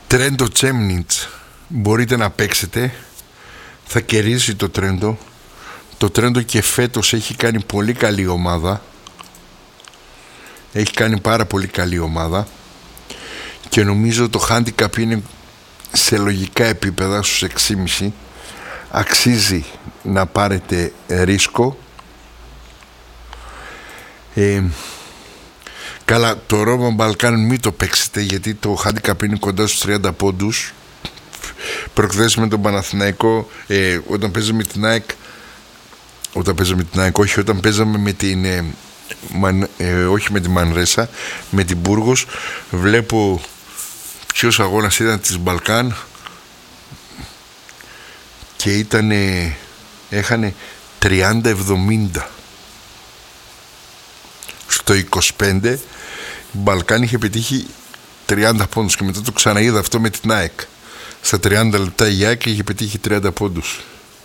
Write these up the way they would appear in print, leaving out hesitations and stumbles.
Τρέντο Τσέμνιτς μπορείτε να παίξετε. Θα κερδίσει το Τρέντο. Το Τρέντο και φέτος έχει κάνει πολύ καλή ομάδα. Έχει κάνει πάρα πολύ καλή ομάδα. Και νομίζω το handicap είναι σε λογικά επίπεδα στους 6,5. Αξίζει να πάρετε ρίσκο. Καλά, το Ρώμα Μπαλκάν μην το παίξετε, γιατί το handicap είναι κοντά στους 30 πόντους. Προχθές με τον Παναθηναϊκό, όταν παίζαμε με την ΑΕΚ, όταν παίζαμε με την όχι με τη Μανρέσα, με την Μπούργος, βλέπω ποιος αγώνας ήταν της Μπαλκάν και έχανε 30-70. Στο 25 η Μπαλκάν είχε πετύχει 30 πόντους και μετά το ξαναείδα αυτό με την ΑΕΚ. Στα 30 λεπτά η ΑΕΚ είχε πετύχει 30 πόντους.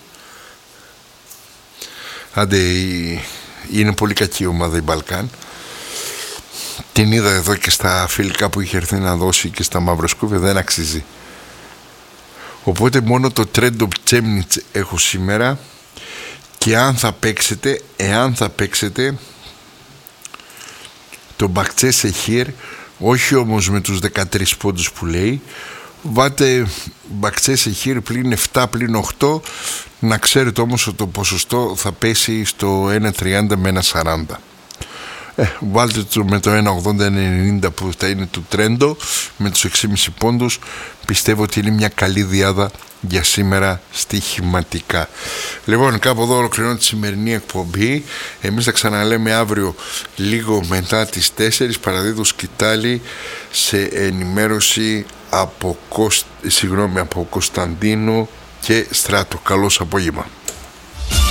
Άντε, είναι πολύ κακή ομάδα η Μπαλκάν. Την είδα εδώ και στα φιλικά που είχε έρθει να δώσει και στα Μαυροσκούβια, δεν αξίζει. Οπότε μόνο το Τρέντο Τσέμνιτς έχω σήμερα. Και εάν θα παίξετε το Μπακτσέ Σεχίρ, όχι όμως με τους 13 πόντους που λέει, βάτε Μπακτσέ Σεχίρ πλην 7 πλην 8, να ξέρετε όμως ότι το ποσοστό θα πέσει στο 1,30 με 1,40. Βάλτε το με το 1,80-1,90 που θα είναι του Τρέντο, με τους 6,5 πόντους. Πιστεύω ότι είναι μια καλή διάδα για σήμερα στοιχηματικά. Λοιπόν, κάπου εδώ ολοκληρώνω τη σημερινή εκπομπή. Εμείς θα ξαναλέμε αύριο λίγο μετά τις 4. Παραδίδω σκητάλη σε ενημέρωση από Κωνσταντίνο και Στράτο. Καλώς απόγευμα.